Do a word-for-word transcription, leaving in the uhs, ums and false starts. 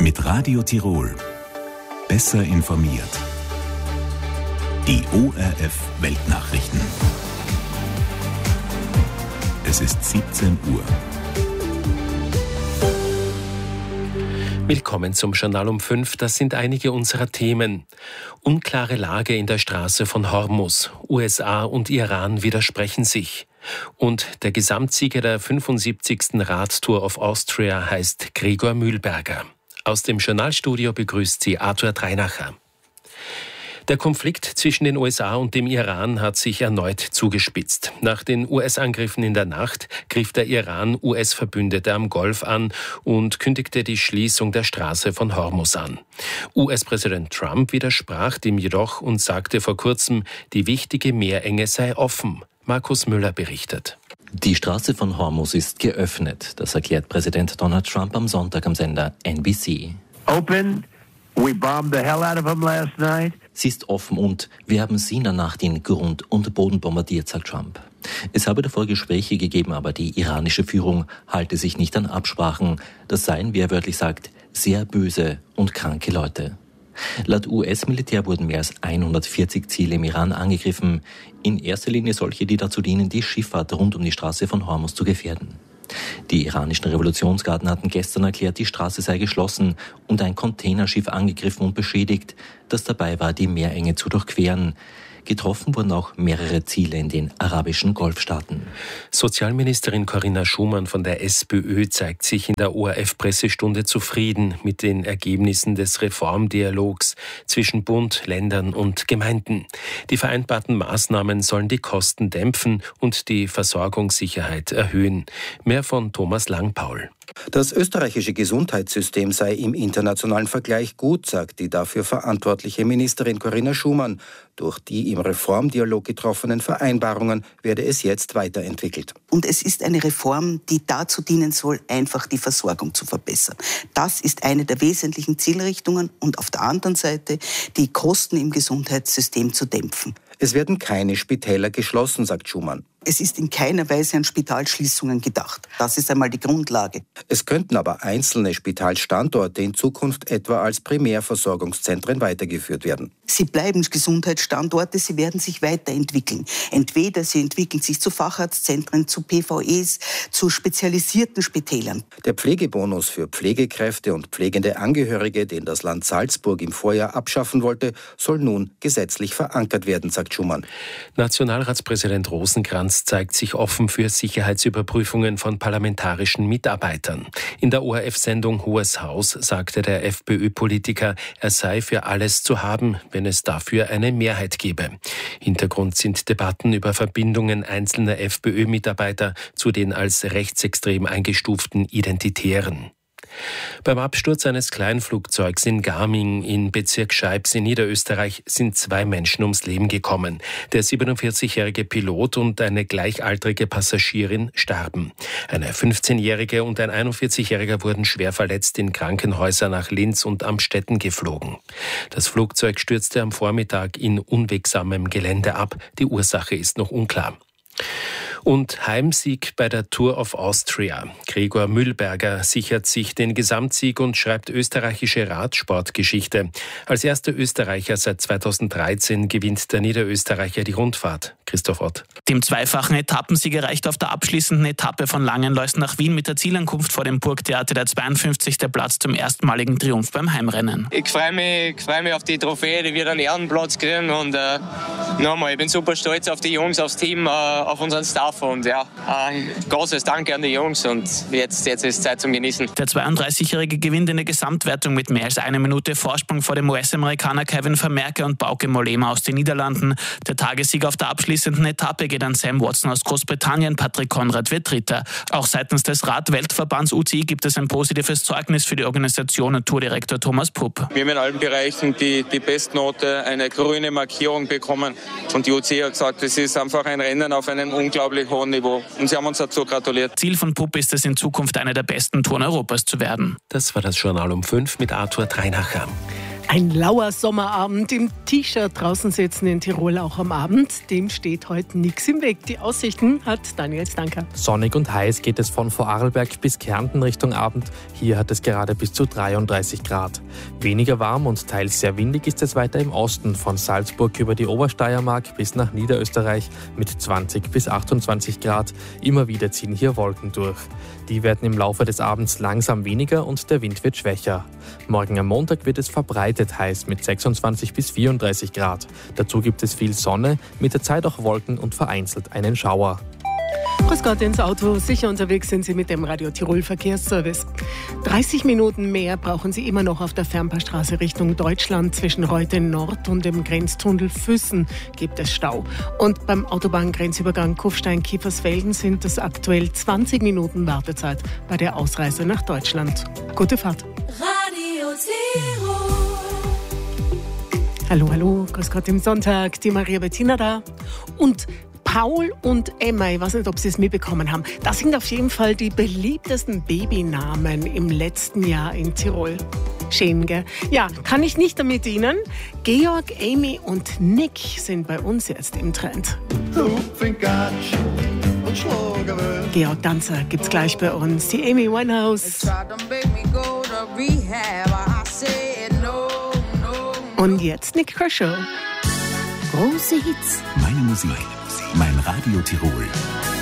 Mit Radio Tirol. Besser informiert. Die O R F Weltnachrichten. Es ist siebzehn Uhr. Willkommen zum Journal um fünf. Das sind einige unserer Themen. Unklare Lage in der Straße von Hormuz. U S A und Iran widersprechen sich. Und der Gesamtsieger der fünfundsiebzigsten Radtour of Austria heißt Gregor Mühlberger. Aus dem Journalstudio begrüßt sie Arthur Dreinacher. Der Konflikt zwischen den U S A und dem Iran hat sich erneut zugespitzt. Nach den U S-Angriffen in der Nacht griff der Iran U S-Verbündete am Golf an und kündigte die Schließung der Straße von Hormuz an. U S-Präsident Trump widersprach dem jedoch und sagte vor kurzem, die wichtige Meerenge sei offen. Markus Müller berichtet. Die Straße von Hormuz ist geöffnet, das erklärt Präsident Donald Trump am Sonntag am Sender N B C. Open. We bombed the hell out of them last night. Sie ist offen und wir haben sie in der Nacht in Grund und Boden bombardiert, sagt Trump. Es habe davor Gespräche gegeben, aber die iranische Führung halte sich nicht an Absprachen. Das seien, wie er wörtlich sagt, sehr böse und kranke Leute. Laut U S-Militär wurden mehr als hundertvierzig Ziele im Iran angegriffen. In erster Linie solche, die dazu dienen, die Schifffahrt rund um die Straße von Hormuz zu gefährden. Die iranischen Revolutionsgarden hatten gestern erklärt, die Straße sei geschlossen und ein Containerschiff angegriffen und beschädigt, das dabei war, die Meerenge zu durchqueren. Getroffen wurden auch mehrere Ziele in den arabischen Golfstaaten. Sozialministerin Corinna Schumann von der SPÖ zeigt sich in der O R F-Pressestunde zufrieden mit den Ergebnissen des Reformdialogs zwischen Bund, Ländern und Gemeinden. Die vereinbarten Maßnahmen sollen die Kosten dämpfen und die Versorgungssicherheit erhöhen. Mehr von Thomas Langpaul. Das österreichische Gesundheitssystem sei im internationalen Vergleich gut, sagt die dafür verantwortliche Ministerin Corinna Schumann. Durch die im Reformdialog getroffenen Vereinbarungen werde es jetzt weiterentwickelt. Und es ist eine Reform, die dazu dienen soll, einfach die Versorgung zu verbessern. Das ist eine der wesentlichen Zielrichtungen und auf der anderen Seite die Kosten im Gesundheitssystem zu dämpfen. Es werden keine Spitäler geschlossen, sagt Schumann. Es ist in keiner Weise an Spitalschließungen gedacht. Das ist einmal die Grundlage. Es könnten aber einzelne Spitalstandorte in Zukunft etwa als Primärversorgungszentren weitergeführt werden. Sie bleiben Gesundheitsstandorte, sie werden sich weiterentwickeln. Entweder sie entwickeln sich zu Facharztzentren, zu P V Es, zu spezialisierten Spitälern. Der Pflegebonus für Pflegekräfte und pflegende Angehörige, den das Land Salzburg im Vorjahr abschaffen wollte, soll nun gesetzlich verankert werden, sagt Schumann. Nationalratspräsident Rosenkranz zeigt sich offen für Sicherheitsüberprüfungen von parlamentarischen Mitarbeitern. In der O R F-Sendung Hohes Haus sagte der FPÖ-Politiker, er sei für alles zu haben, wenn es dafür eine Mehrheit gebe. Hintergrund sind Debatten über Verbindungen einzelner FPÖ-Mitarbeiter zu den als rechtsextrem eingestuften Identitären. Beim Absturz eines Kleinflugzeugs in Garming im Bezirk Scheibs in Niederösterreich sind zwei Menschen ums Leben gekommen. Der siebenundvierzigjährige Pilot und eine gleichaltrige Passagierin starben. Eine fünfzehnjährige und ein einundvierzigjähriger wurden schwer verletzt in Krankenhäuser nach Linz und Amstetten geflogen. Das Flugzeug stürzte am Vormittag in unwegsamem Gelände ab. Die Ursache ist noch unklar. Und Heimsieg bei der Tour of Austria. Gregor Mühlberger sichert sich den Gesamtsieg und schreibt österreichische Radsportgeschichte. Als erster Österreicher seit zweitausenddreizehn gewinnt der Niederösterreicher die Rundfahrt. Christoph Ott. Dem zweifachen Etappensieger reicht auf der abschließenden Etappe von Langenlois nach Wien mit der Zielankunft vor dem Burgtheater der zweiundfünfzigste Platz zum erstmaligen Triumph beim Heimrennen. Ich freue mich, ich freue mich auf die Trophäe, die wir einen Ehrenplatz kriegen und äh, nochmal, ich bin super stolz auf die Jungs, aufs Team, äh, auf unseren Staff und ja, ein großes Danke an die Jungs und jetzt, jetzt ist Zeit zum Genießen. Der zweiunddreißigjährige gewinnt in der Gesamtwertung mit mehr als einer Minute Vorsprung vor dem U S-Amerikaner Kevin Vermerke und Bauke Mollema aus den Niederlanden. Der Tagessieg auf der abschließenden Etappe geht an Sam Watson aus Großbritannien, Patrick Konrad wird Dritter. Auch seitens des Rad-Weltverbands U C I gibt es ein positives Zeugnis für die Organisation und Tourdirektor Thomas Pupp. Wir haben in allen Bereichen die, die Bestnote, eine grüne Markierung bekommen und die U C I hat gesagt, es ist einfach ein Rennen auf einem unglaublich hohen Niveau. Und sie haben uns dazu gratuliert. Ziel von Pupp ist es, in Zukunft eine der besten Touren Europas zu werden. Das war das Journal um fünf mit Arthur Dreinacher. Ein lauer Sommerabend im T-Shirt draußen sitzen in Tirol auch am Abend. Dem steht heute nichts im Weg. Die Aussichten hat Daniel Stanker. Sonnig und heiß geht es von Vorarlberg bis Kärnten Richtung Abend. Hier hat es gerade bis zu dreiunddreißig Grad. Weniger warm und teils sehr windig ist es weiter im Osten, von Salzburg über die Obersteiermark bis nach Niederösterreich mit zwanzig bis achtundzwanzig Grad. Immer wieder ziehen hier Wolken durch. Die werden im Laufe des Abends langsam weniger und der Wind wird schwächer. Morgen am Montag wird es verbreitet heiß mit sechsundzwanzig bis vierunddreißig Grad. Dazu gibt es viel Sonne, mit der Zeit auch Wolken und vereinzelt einen Schauer. Grüß Gott ins Auto. Sicher unterwegs sind Sie mit dem Radio Tirol Verkehrsservice. dreißig Minuten mehr brauchen Sie immer noch auf der Fernpaarstraße Richtung Deutschland. Zwischen Reute Nord und dem Grenztunnel Füssen gibt es Stau. Und beim Autobahngrenzübergang Kufstein-Kiefersfelden sind es aktuell zwanzig Minuten Wartezeit bei der Ausreise nach Deutschland. Gute Fahrt. Radio Tirol. Hallo, hallo. Grüß Gott im Sonntag. Die Maria Bettina da. Und Paul und Emma, ich weiß nicht, ob Sie es mitbekommen haben, das sind auf jeden Fall die beliebtesten Babynamen im letzten Jahr in Tirol. Schön, gell? Ja, kann ich nicht damit dienen. Georg, Amy und Nick sind bei uns jetzt im Trend. Georg Danzer gibt's gleich bei uns. Die Amy Winehouse. Und jetzt Nick Kershaw. Große Hits. Meine Musik. Mein Radio Tirol.